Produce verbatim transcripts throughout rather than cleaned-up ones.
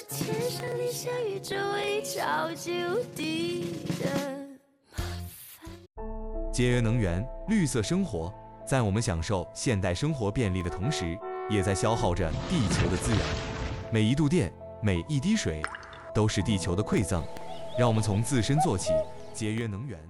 天上连下雨只为超级无敌的麻烦。 节约能源，绿色生活，在我们享受现代生活便利的同时，也在消耗着地球的资源。每一度电，每一滴水，都是地球的馈赠。让我们从自身做起，节约能源。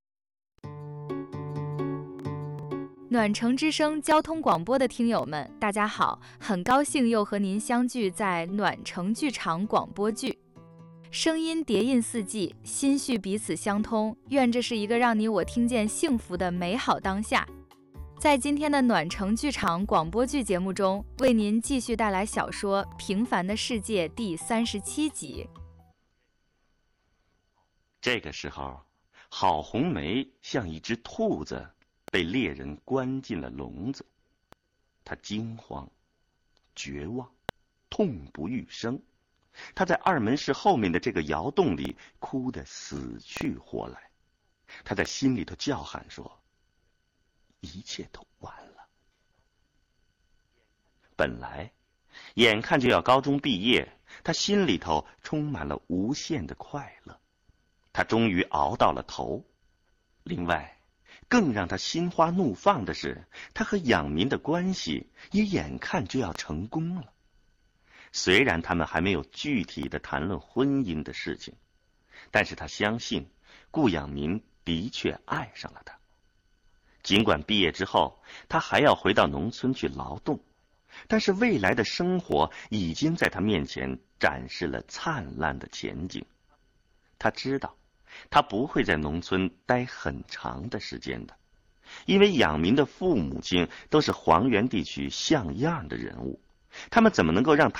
暖城之声交通广播的听友们，大家好，很高兴又和您相聚在暖城剧场广播剧。声音叠印四季，心绪彼此相通，愿这是一个让你我听见幸福的美好当下。在今天的暖城剧场广播剧节目中，为您继续带来小说《平凡的世界》第三十七集。 这个时候，郝红梅像一只兔子被猎人关进了笼子，他惊慌、绝望、痛不欲生。他在二门室后面的这个窑洞里哭得死去活来。他在心里头叫喊说：一切都完了。本来眼看就要高中毕业，他心里头充满了无限的快乐。他终于熬到了头。另外更让他心花怒放的是，他和养民的关系也眼看就要成功了。虽然他们还没有具体的谈论婚姻的事情，但是他相信顾养民的确爱上了他。尽管毕业之后他还要回到农村去劳动，但是未来的生活已经在他面前展示了灿烂的前景。他知道他不会在农村待很长的时间的，因为养民的父母亲都是黄原地区像样的人物，他们怎么能够让他